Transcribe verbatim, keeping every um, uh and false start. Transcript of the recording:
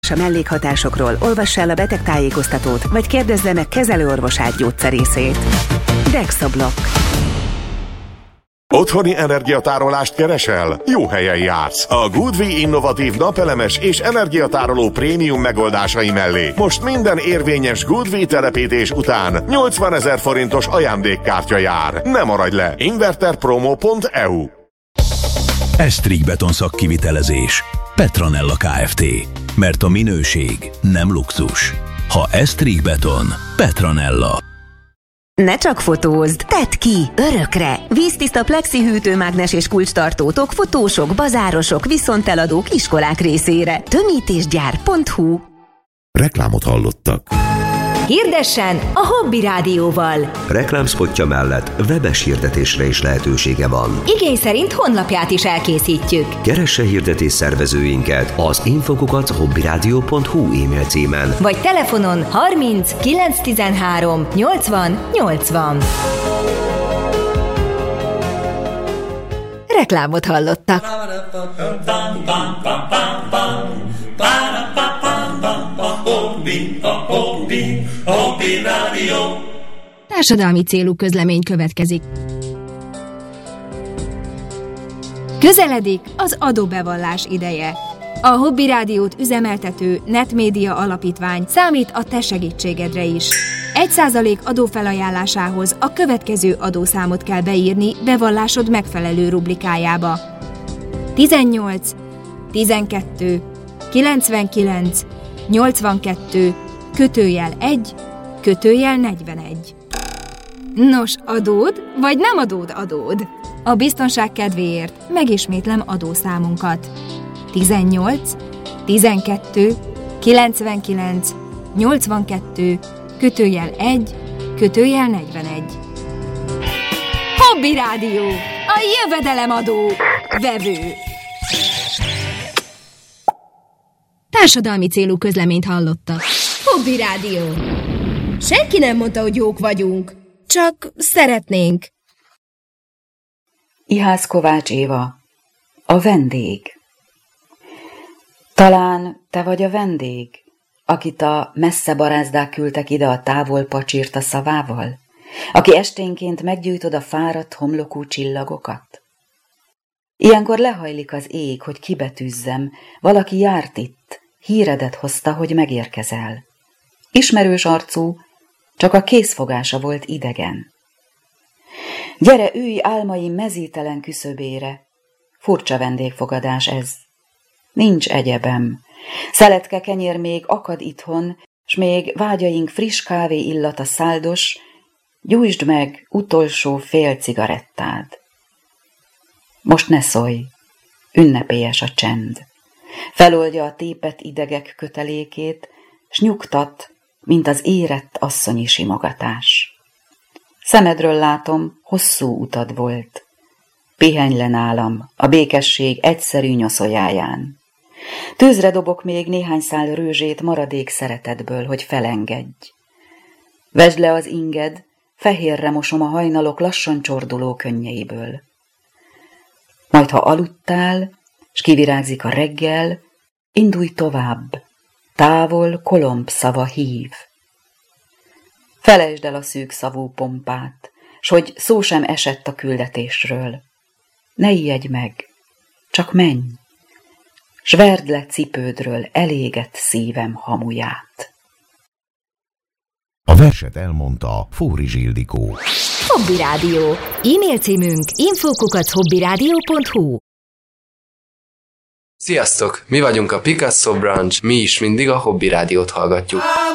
A mellékhatásokról olvass el a betegtájékoztatót, vagy kérdezze meg kezelőorvosát, gyógyszerészét. Dexablok. Otthoni energiatárolást keresel? Jó helyen jársz. A Goodwe innovatív napelemes és energiatároló prémium megoldásai mellé most minden érvényes Goodwe telepítés után nyolcvanezer forintos ajándékkártya jár. Ne maradj le! inverterpromo pont e u. Esztrig Beton szakkivitelezés. Petronella Kft. Mert a minőség nem luxus. Ha Esztrig Beton, Petronella. Ne csak fotózd, tedd ki, örökre! Víztiszta plexi hűtőmágnes és kulcstartótok fotósok, bazárosok, viszonteladók, iskolák részére. tömítésgyár pont hu. Reklámot hallottak. Hirdessen a Hobby Rádióval. Reklámszpotja mellett webes hirdetésre is lehetősége van. Igény szerint honlapját is elkészítjük. Keresse hirdetés szervezőinket az infokukac hobbyradio pont hu e-mail címen. Vagy telefonon harminc kilenc tizenhárom nyolcvan nyolcvan. Reklámot hallottak. Társadalmi célú közlemény következik. Közeledik az adóbevallás ideje. A Hobby Rádiót üzemeltető Netmédia Alapítvány számít a te segítségedre is. Egy százalék adófelajánlásához a következő adószámot kell beírni bevallásod megfelelő rubrikájába. tizennyolc, tizenkettő, kilencvenkilenc, nyolcvankettő, kötőjel egy, kötőjel negyvenegy. Nos, adód, vagy nem adód adód? A biztonság kedvéért megismétlem adószámunkat. tizennyolc, tizenkettő, kilencvenkilenc, nyolcvankettő, kötőjel egy, kötőjel negyvenegy. Hobby Rádió, a jövedelemadó vevő. Társadalmi célú közleményt hallottak. Hobby Rádió. Senki nem mondta, hogy jók vagyunk, csak szeretnénk. Ihász Kovács Éva, a vendég. Talán te vagy a vendég, akit a messze barázdák küldtek ide a távol pacsírta szavával, aki esténként meggyújtod a fáradt homlokú csillagokat? Ilyenkor lehajlik az ég, hogy kibetűzzem, valaki járt itt, híredet hozta, hogy megérkezel. Ismerős arcú, csak a készfogása volt idegen. Gyere, ülj álmaim mezítelen küszöbére, furcsa vendégfogadás ez. Nincs egyebem, szeletke kenyér még akad itthon, s még vágyaink friss kávé illata száldos, gyújtsd meg utolsó fél cigarettád. Most ne szólj, ünnepélyes a csend. Feloldja a tépet idegek kötelékét, s nyugtat, mint az érett asszonyi simogatás. Szemedről látom, hosszú utad volt. Pihenj le nálam, a békesség egyszerű nyoszójáján. Tűzre dobok még néhány szál rőzsét maradék szeretetből, hogy felengedj. Vesd le az inged, fehérre mosom a hajnalok lassan csorduló könnyeiből. Majd, ha aludtál, s kivirágzik a reggel, indulj tovább, távol kolomb szava hív. Felejtsd el a szűk szavú pompát, s hogy szó sem esett a küldetésről. Ne ijedj meg, csak menj, s verd le cipődről elégett szívem hamuját. A verset elmondta Fóri Ildikó. Hobby Rádió. E-mail címünk infokukac hobbyradio pont hu. Sziasztok! Mi vagyunk a Picasso Branch, mi is mindig a Hobby Rádiót hallgatjuk.